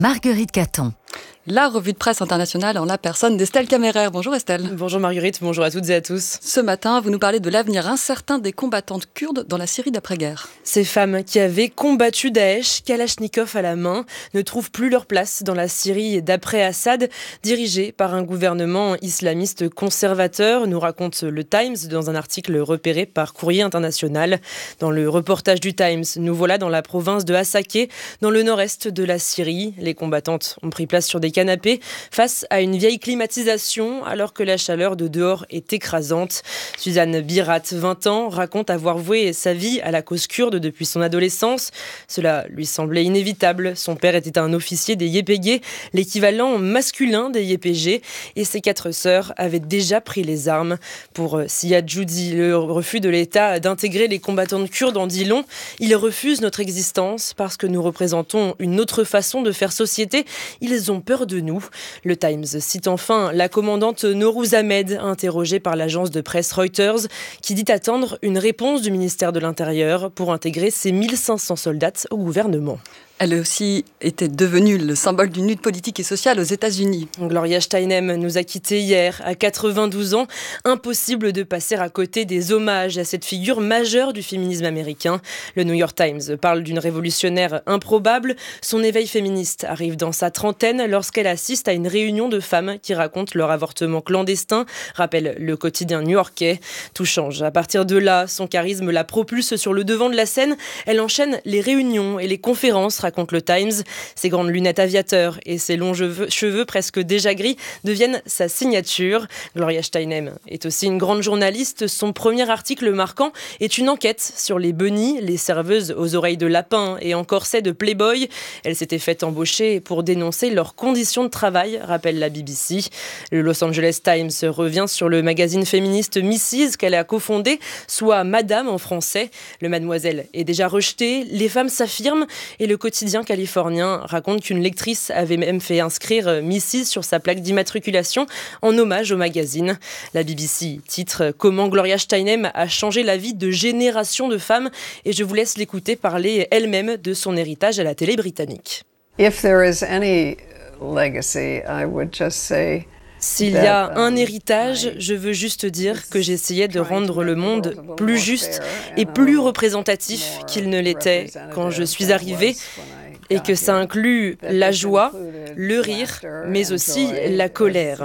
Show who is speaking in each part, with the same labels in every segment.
Speaker 1: Marguerite Caton.
Speaker 2: La revue de presse internationale en la personne d'Estelle Caméraire. Bonjour Estelle.
Speaker 3: Bonjour Marguerite, bonjour à toutes et à tous.
Speaker 2: Ce matin, vous nous parlez de l'avenir incertain des combattantes kurdes dans la Syrie d'après-guerre.
Speaker 3: Ces femmes qui avaient combattu Daesh, Kalachnikov à la main, ne trouvent plus leur place dans la Syrie d'après-Assad, dirigée par un gouvernement islamiste conservateur, nous raconte le Times dans un article repéré par Courrier International. Dans le reportage du Times, nous voilà dans la province de Hasakeh, dans le nord-est de la Syrie. Les combattantes ont pris place sur des canapés face à une vieille climatisation alors que la chaleur de dehors est écrasante. Suzanne Birat, 20 ans, raconte avoir voué sa vie à la cause kurde depuis son adolescence. Cela lui semblait inévitable. Son père était un officier des YPG, l'équivalent masculin des YPG, et ses 4 sœurs avaient déjà pris les armes. Pour Sia Djoudi, le refus de l'État d'intégrer les combattantes kurdes en dit long. Ils refusent notre existence parce que nous représentons une autre façon de faire société. Ils ont peur de nous. Le Times cite enfin la commandante Norouz Ahmed, interrogée par l'agence de presse Reuters, qui dit attendre une réponse du ministère de l'Intérieur pour intégrer ses 1500 soldats au gouvernement.
Speaker 2: Elle a aussi été devenue le symbole d'une lutte politique et sociale aux États-Unis.
Speaker 3: Gloria Steinem nous a quittés hier à 92 ans. Impossible de passer à côté des hommages à cette figure majeure du féminisme américain. Le New York Times parle d'une révolutionnaire improbable. Son éveil féministe arrive dans sa trentaine lorsqu'elle assiste à une réunion de femmes qui racontent leur avortement clandestin, rappelle le quotidien new-yorkais. Tout change. À partir de là, son charisme la propulse sur le devant de la scène. Elle enchaîne les réunions et les conférences, raconte le Times. Ses grandes lunettes aviateurs et ses longs cheveux presque déjà gris deviennent sa signature. Gloria Steinem est aussi une grande journaliste. Son premier article marquant est une enquête sur les bunnies, les serveuses aux oreilles de lapin et en corset de Playboy. Elle s'était faite embaucher pour dénoncer leurs conditions de travail, rappelle la BBC. Le Los Angeles Times revient sur le magazine féministe Mrs. qu'elle a cofondé, soit Madame en français. Le Mademoiselle est déjà rejeté, les femmes s'affirment et le quotidien californien raconte qu'une lectrice avait même fait inscrire Mrs. sur sa plaque d'immatriculation en hommage au magazine. La BBC titre « Comment Gloria Steinem a changé la vie de générations de femmes » et je vous laisse l'écouter parler elle-même de son héritage à la télé britannique.
Speaker 4: If there is any legacy, I would just say
Speaker 3: s'il y a un héritage, je veux juste dire que j'essayais de rendre le monde plus juste et plus représentatif qu'il ne l'était quand je suis arrivée, et que ça inclut la joie, le rire, mais aussi la colère.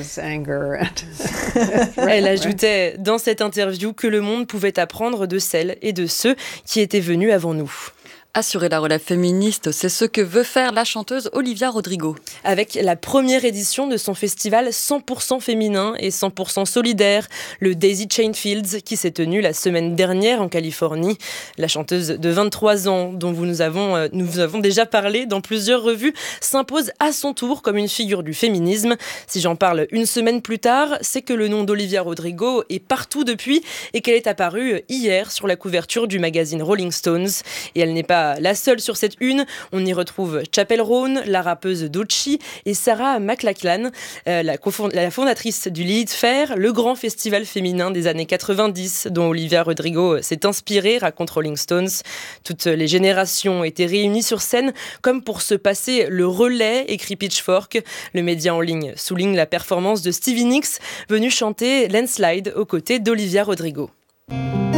Speaker 3: Elle ajoutait dans cette interview que le monde pouvait apprendre de celles et de ceux qui étaient venus avant nous.
Speaker 2: Assurer la relève féministe, c'est ce que veut faire la chanteuse Olivia Rodrigo.
Speaker 3: Avec la première édition de son festival 100% féminin et 100% solidaire, le Daisy Chain Fields, qui s'est tenu la semaine dernière en Californie. La chanteuse de 23 ans, dont nous avons déjà parlé dans plusieurs revues, s'impose à son tour comme une figure du féminisme. Si j'en parle une semaine plus tard, c'est que le nom d'Olivia Rodrigo est partout depuis et qu'elle est apparue hier sur la couverture du magazine Rolling Stones. Et elle n'est pas la seule sur cette une. On y retrouve Chappell Roan, la rappeuse Doechii, et Sarah McLachlan, la fondatrice du Lilith Fair, le grand festival féminin des années 90 dont Olivia Rodrigo s'est inspirée, raconte Rolling Stones. Toutes les générations étaient réunies sur scène comme pour se passer le relais, écrit Pitchfork. Le média en ligne souligne la performance de Stevie Nicks, venu chanter Landslide aux côtés d'Olivia Rodrigo.